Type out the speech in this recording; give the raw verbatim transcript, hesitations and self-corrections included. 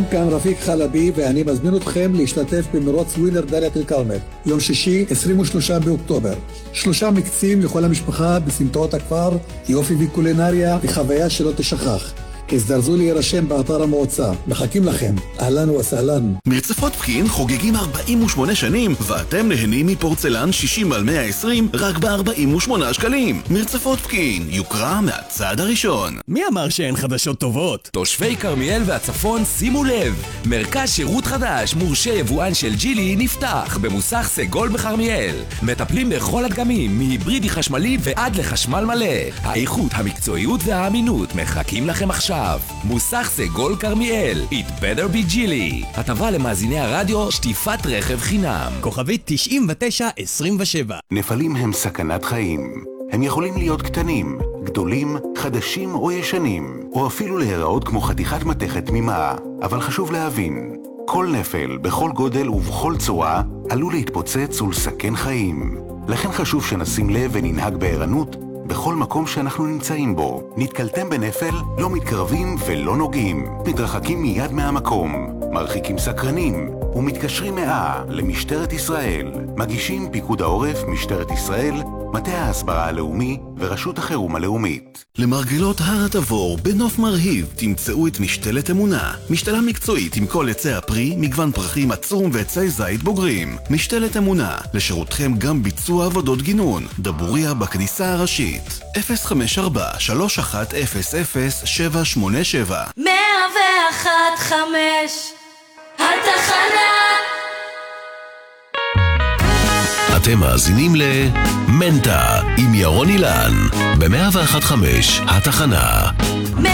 כאן רפיק חלבי ואני מזמין אתכם להשתתף במרוץ ווינר דאלית אל כרמל יום שישי עשרים ושלושה באוקטובר. שלושה מקצים לכל המשפחה בסמטאות הכפר, יופי וקולינריה וחוויה שלא תשכח. הזדרזו להירשם באתר המועצה. מחכים לכם. אהלן וסהלן. מרצפות פקיעין חוגגים ארבעים ושמונה שנים ואתם נהנים מפורצלן שישים על מאה ועשרים רק ב-ארבעים ושמונה שקלים. מרצפות פקיעין, יוקרה מהצעד הראשון. מי אמר שאין חדשות טובות? תושבי כרמיאל והצפון שימו לב, מרכז שירות חדש מורשה יבואן של ג'ילי נפתח במוסך סגול בכרמיאל. מטפלים בכל הדגמים מהיברידי חשמלי ועד לחשמל מלא. האיכות, המקצועיות והאמינות מחכים לכם עכשיו. מוסך סגול כרמיאל, It better be ג'ילי. הטבה למאזיני הרדיו, שטיפת רכב חינם. כוכבית תשעים ותשע עשרים ושבע. נפלים הם סכנת חיים. הם יכולים להיות קטנים, גדולים, חדשים או ישנים, או אפילו להיראות כמו חתיכת מתכת תמימה. אבל חשוב להבין, כל נפל, בכל גודל ובכל צורה, עלול להתפוצץ ולסכן חיים. לכן חשוב שנשים לב וננהג בערנות בכל מקום שאנחנו נמצאים בו. נתקלתם בנפל, לא מתקרבים ולא נוגעים. מתרחקים מיד מהמקום, מרחיקים סקרנים, ומתקשרים מאה למשטרת ישראל. מגישים פיקוד העורף, משטרת ישראל, מטה ההסברה הלאומי ורשות החירום הלאומית. למרגלות הר התבור בנוף מרהיב תמצאו את משתלת אמונה. משתלה מקצועית עם כל עצי הפרי, מגוון פרחים עצום ועצי זית בוגרים. משתלת אמונה, לשירותכם גם ביצוע עבודות גינון. דבוריה בכניסה הראשית. אפס חמש ארבע שלוש אחת אפס אפס שבע שמונה שבע. מאה ואחת חמש התחנה. אתם מאזינים למנטה עם ירון אילן ב-מאה ואחת חמש התחנה.